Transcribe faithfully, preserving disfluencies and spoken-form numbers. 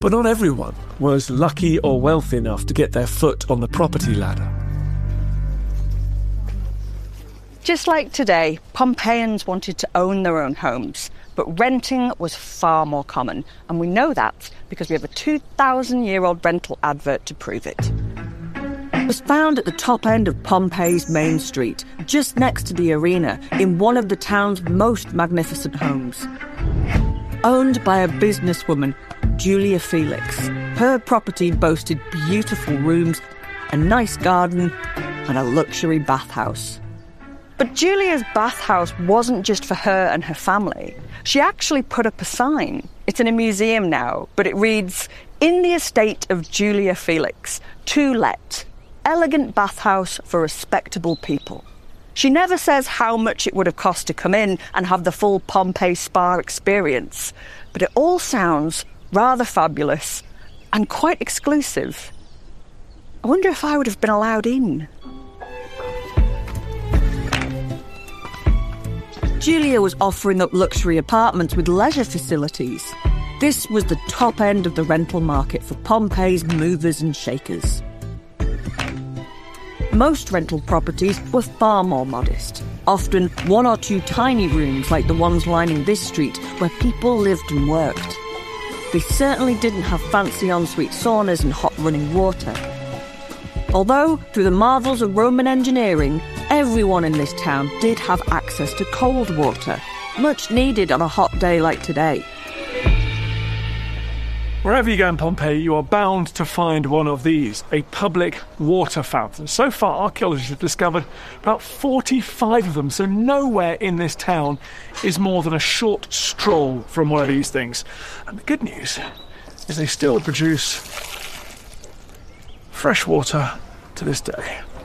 But not everyone was lucky or wealthy enough to get their foot on the property ladder. Just like today, Pompeians wanted to own their own homes, but renting was far more common, and we know that because we have a two thousand year old rental advert to prove it. It was found at the top end of Pompeii's main street, just next to the arena, in one of the town's most magnificent homes. Owned by a businesswoman, Julia Felix, her property boasted beautiful rooms, a nice garden, and a luxury bathhouse. But Julia's bathhouse wasn't just for her and her family. She actually put up a sign. It's in a museum now, but it reads, "In the estate of Julia Felix, to let, elegant bathhouse for respectable people." She never says how much it would have cost to come in and have the full Pompeii spa experience, but it all sounds rather fabulous and quite exclusive. I wonder if I would have been allowed in. Julia was offering up luxury apartments with leisure facilities. This was the top end of the rental market for Pompeii's movers and shakers. Most rental properties were far more modest, often one or two tiny rooms like the ones lining this street where people lived and worked. They certainly didn't have fancy ensuite saunas and hot running water. Although, through the marvels of Roman engineering, everyone in this town did have access to cold water, much needed on a hot day like today. Wherever you go in Pompeii, you are bound to find one of these, a public water fountain. So far, archaeologists have discovered about forty-five of them, so nowhere in this town is more than a short stroll from one of these things. And the good news is they still produce fresh water to this day.